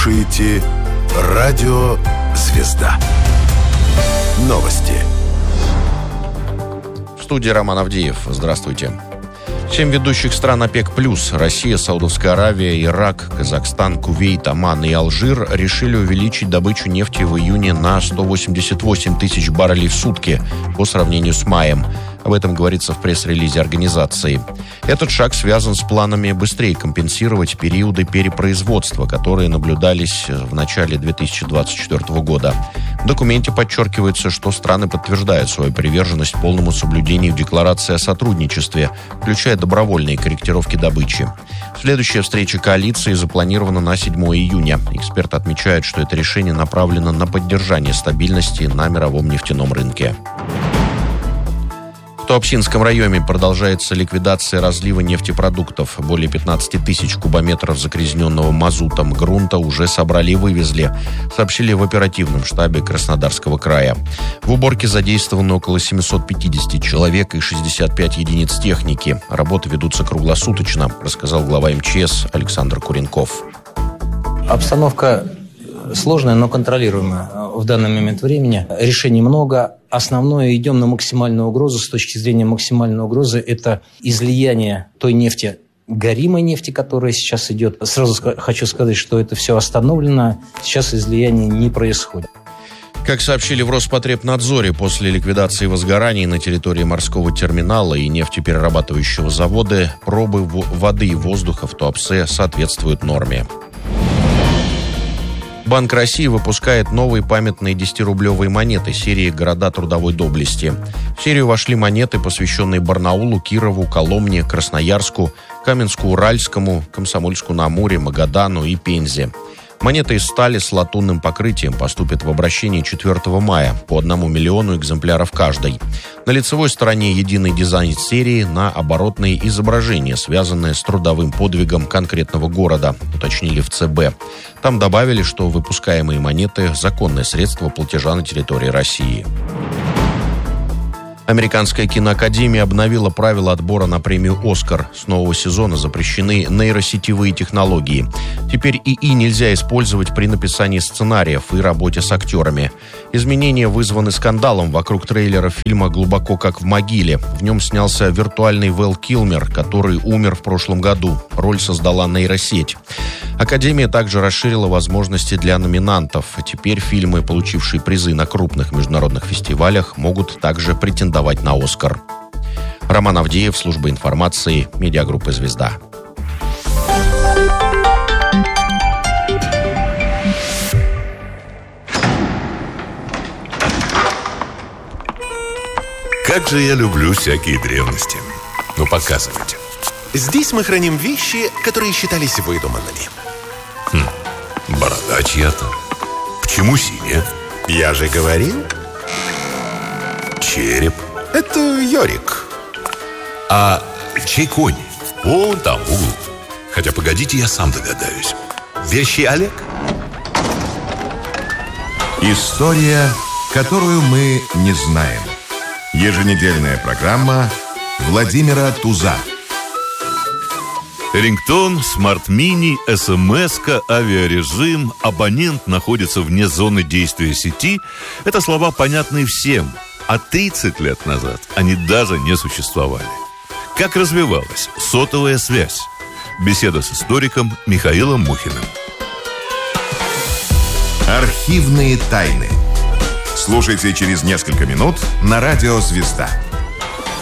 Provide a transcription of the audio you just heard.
слушаете «Радио Звезда». Новости. В студии Роман Авдеев. Здравствуйте. 7 ведущих стран ОПЕК+, Россия, Саудовская Аравия, Ирак, Казахстан, Кувейт, Оман и Алжир решили увеличить добычу нефти в июне на 188 тысяч баррелей в сутки по сравнению с маем. Об этом говорится в пресс-релизе организации. Этот шаг связан с планами быстрее компенсировать периоды перепроизводства, которые наблюдались в начале 2024 года. В документе подчеркивается, что страны подтверждают свою приверженность полному соблюдению декларации о сотрудничестве, включая добровольные корректировки добычи. Следующая встреча коалиции запланирована на 7 июня. Эксперты отмечают, что это решение направлено на поддержание стабильности на мировом нефтяном рынке. В Туапсинском районе продолжается ликвидация разлива нефтепродуктов. Более 15 тысяч кубометров загрязненного мазутом грунта уже собрали и вывезли, сообщили в оперативном штабе Краснодарского края. В уборке задействовано около 750 человек и 65 единиц техники. Работы ведутся круглосуточно, рассказал глава МЧС Александр Куренков. Обстановка сложная, но контролируемая в данный момент времени. Решений много. Основное, идем на максимальную угрозу. С точки зрения максимальной угрозы, это излияние той нефти, горимой нефти, которая сейчас идет. Сразу хочу сказать, что это все остановлено. Сейчас излияние не происходит. Как сообщили в Роспотребнадзоре, после ликвидации возгораний на территории морского терминала и нефтеперерабатывающего завода пробы воды и воздуха в Туапсе соответствуют норме. Банк России выпускает новые памятные 10-рублевые монеты серии «Города трудовой доблести». В серию вошли монеты, посвященные Барнаулу, Кирову, Коломне, Красноярску, Каменску-Уральскому, Комсомольску-на-Амуре, Магадану и Пензе. Монеты из стали с латунным покрытием поступят в обращение 4 мая по 1 миллиону экземпляров каждой. На лицевой стороне единый дизайн серии, на оборотные изображения, связанные с трудовым подвигом конкретного города, уточнили в ЦБ. Там добавили, что выпускаемые монеты – законное средство платежа на территории России. Американская киноакадемия обновила правила отбора на премию «Оскар». С нового сезона запрещены нейросетевые технологии. Теперь ИИ нельзя использовать при написании сценариев и работе с актерами. Изменения вызваны скандалом вокруг трейлера фильма «Глубоко как в могиле». В нем снялся виртуальный Вэл Килмер, который умер в прошлом году. Роль создала нейросеть. Академия также расширила возможности для номинантов. Теперь фильмы, получившие призы на крупных международных фестивалях, могут также претендовать на «Оскар». Роман Авдеев, служба информации, медиагруппа «Звезда». Как же я люблю всякие древности. Ну, показывайте. Здесь мы храним вещи, которые считались выдуманными. Борода чья-то. Почему синяя? Я же говорил. Череп. Это Йорик. А чей конь? Вон там, в углу. Хотя, погодите, я сам догадаюсь. Вещи Олег? История, которую мы не знаем. Еженедельная программа Владимира Туза. Рингтон, смарт-мини, СМС-ка, авиарежим, абонент находится вне зоны действия сети. Это слова, понятные всем. А 30 лет назад они даже не существовали. Как развивалась сотовая связь? Беседа с историком Михаилом Мухиным. Архивные тайны. Слушайте через несколько минут на радио «Звезда».